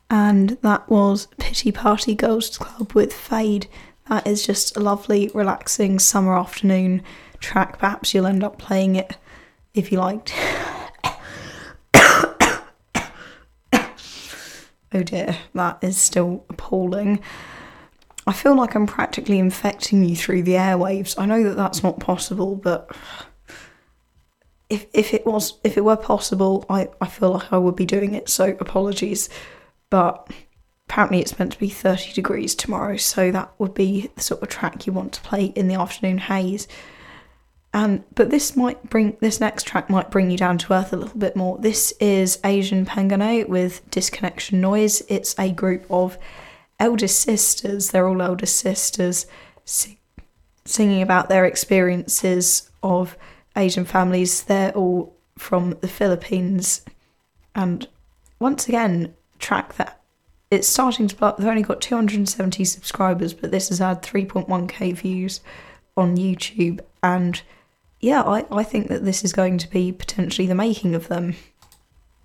and that was Pity Party Girls Club with Fade. That is just a lovely, relaxing summer afternoon track. Perhaps you'll end up playing it if you liked. Oh dear, that is still appalling. I feel like I'm practically infecting you through the airwaves. I know that that's not possible, but if it were possible, I feel like I would be doing it, so apologies. But apparently it's meant to be 30 degrees tomorrow, so that would be the sort of track you want to play in the afternoon haze. But this next track might bring you down to earth a little bit more. This is Asian Pengane with Disconnection Noise. It's a group of eldest sisters. They're all eldest sisters singing about their experiences of Asian families. They're all from the Philippines. And once again, track that it's starting to blow up. They've only got 270 subscribers, but this has had 3.1k views on YouTube. And yeah, I think that this is going to be potentially the making of them.